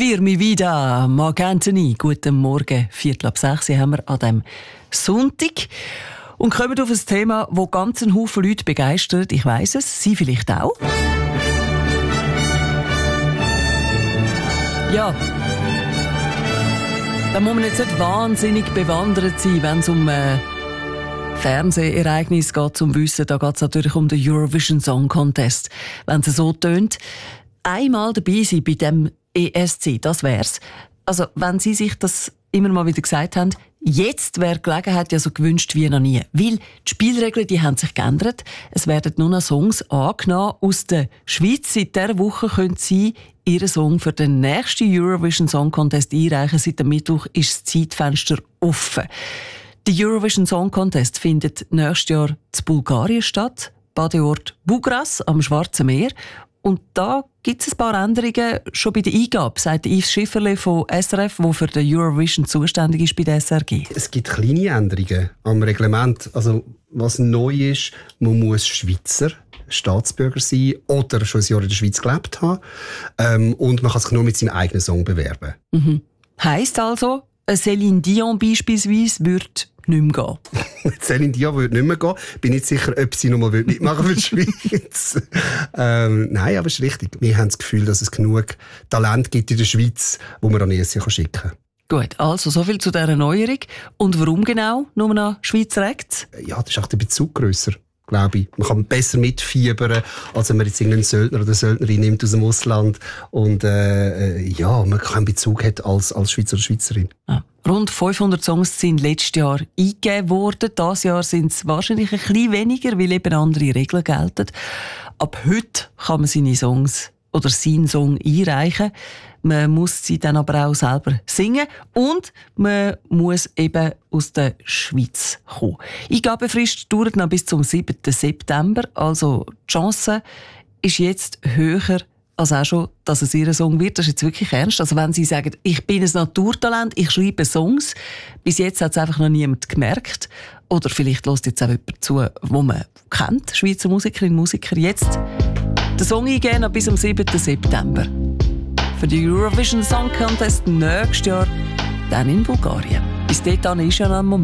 Firmi wieder, Marc Anthony. Guten Morgen, 5:45 haben wir an diesem Sonntag. Und kommen auf ein Thema, das ganz einen Haufen Leute begeistert. Ich weiss es, Sie vielleicht auch. Ja, da muss man jetzt nicht wahnsinnig bewandert sein, wenn es um Fernsehereignis geht, zum Wissen. Da geht es natürlich um den Eurovision Song Contest. Wenn es so tönt, einmal dabei sein bei dem ESC, das wär's. Also, wenn Sie sich das immer mal wieder gesagt haben, jetzt wäre die Gelegenheit ja so gewünscht wie noch nie. Weil die Spielregeln, die haben sich geändert. Es werden nur noch Songs angenommen aus der Schweiz. Seit dieser Woche können Sie Ihren Song für den nächsten Eurovision Song Contest einreichen. Seit dem Mittwoch ist das Zeitfenster offen. Der Eurovision Song Contest findet nächstes Jahr in Bulgarien statt, Badeort Bugras am Schwarzen Meer. Und da gibt es ein paar Änderungen schon bei der Eingabe, sagt Yves Schifferle von SRF, der für den Eurovision zuständig ist bei der SRG. Es gibt kleine Änderungen am Reglement. Also, was neu ist, man muss Schweizer Staatsbürger sein oder schon ein Jahr in der Schweiz gelebt haben. Und man kann sich nur mit seinem eigenen Song bewerben. Heisst also, Céline Dion beispielsweise würde nicht mehr gehen. Céline Dion würde nicht mehr gehen. Bin nicht sicher, ob sie noch mal mitmachen für die Schweiz. Nein, aber es ist richtig. Wir haben das Gefühl, dass es genug Talent gibt in der Schweiz, wo man an ESC schicken kann. Gut, also so viel zu dieser Neuerung. Und warum genau nur noch Schweizer Acts? Ja, das ist auch der Bezug grösser, glaube ich. Man kann besser mitfiebern, als wenn man jetzt irgendeinen Söldner oder Söldnerin nimmt aus dem Ausland und ja, man keinen Bezug hat als Schweizer oder Schweizerin. Ja. Rund 500 Songs sind letztes Jahr eingegeben worden. Dieses Jahr sind es wahrscheinlich ein bisschen weniger, weil eben andere Regeln gelten. Ab heute kann man seine Songs oder seinen Song einreichen. Man muss sie dann aber auch selber singen und man muss eben aus der Schweiz kommen. Eingabefrist dauert noch bis zum 7. September, also die Chance ist jetzt höher als auch schon, dass es ihr Song wird. Das ist jetzt wirklich ernst. Also wenn Sie sagen, ich bin ein Naturtalent, ich schreibe Songs, bis jetzt hat es einfach noch niemand gemerkt. Oder vielleicht hört jetzt auch jemand zu, wo man kennt, Schweizer Musikerinnen und Musiker. Jetzt den Song eingeben bis am 7. September. Für den Eurovision Song Contest nächstes Jahr dann in Bulgarien. Bis dahin ist ja noch ein Moment.